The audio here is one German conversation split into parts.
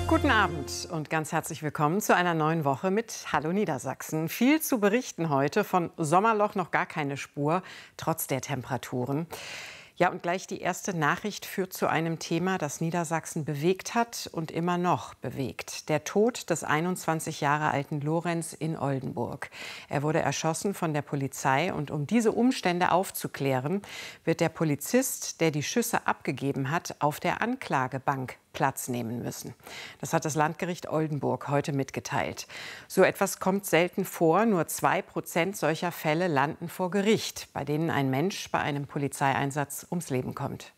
Guten Abend und ganz herzlich willkommen zu einer neuen Woche mit Hallo Niedersachsen. Viel zu berichten heute, von Sommerloch noch gar keine Spur, trotz der Temperaturen. Ja, und gleich die erste Nachricht führt zu einem Thema, das Niedersachsen bewegt hat und immer noch bewegt. Der Tod des 21 Jahre alten Lorenz in Oldenburg. Er wurde erschossen von der Polizei, und um diese Umstände aufzuklären, wird der Polizist, der die Schüsse abgegeben hat, auf der Anklagebank Platz nehmen müssen. Das hat das Landgericht Oldenburg heute mitgeteilt. So etwas kommt selten vor. Nur 2% solcher Fälle landen vor Gericht, bei denen ein Mensch bei einem Polizeieinsatz ums Leben kommt.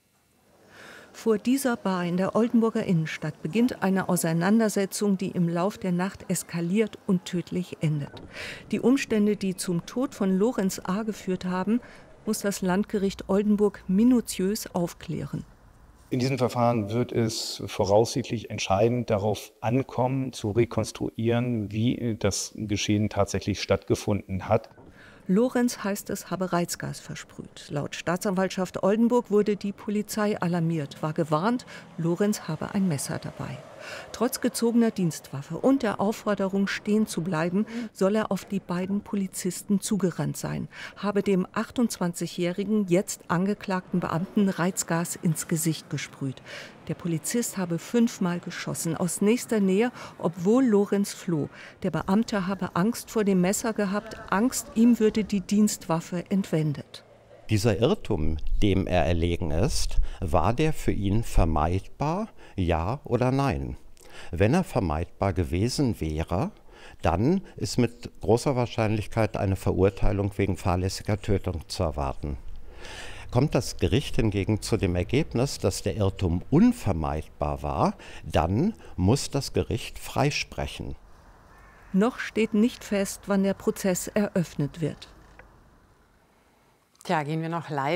Vor dieser Bar in der Oldenburger Innenstadt beginnt eine Auseinandersetzung, die im Lauf der Nacht eskaliert und tödlich endet. Die Umstände, die zum Tod von Lorenz A. geführt haben, muss das Landgericht Oldenburg minutiös aufklären. In diesem Verfahren wird es voraussichtlich entscheidend darauf ankommen, zu rekonstruieren, wie das Geschehen tatsächlich stattgefunden hat. Lorenz, heißt es, habe Reizgas versprüht. Laut Staatsanwaltschaft Oldenburg wurde die Polizei alarmiert, war gewarnt, Lorenz habe ein Messer dabei. Trotz gezogener Dienstwaffe und der Aufforderung, stehen zu bleiben, soll er auf die beiden Polizisten zugerannt sein, habe dem 28-jährigen, jetzt angeklagten Beamten Reizgas ins Gesicht gesprüht. Der Polizist habe 5-mal geschossen, aus nächster Nähe, obwohl Lorenz floh. Der Beamte habe Angst vor dem Messer gehabt, Angst, ihm würde die Dienstwaffe entwendet. Dieser Irrtum, dem er erlegen ist, war der für ihn vermeidbar, ja oder nein? Wenn er vermeidbar gewesen wäre, dann ist mit großer Wahrscheinlichkeit eine Verurteilung wegen fahrlässiger Tötung zu erwarten. Kommt das Gericht hingegen zu dem Ergebnis, dass der Irrtum unvermeidbar war, dann muss das Gericht freisprechen. Noch steht nicht fest, wann der Prozess eröffnet wird. Tja, gehen wir noch live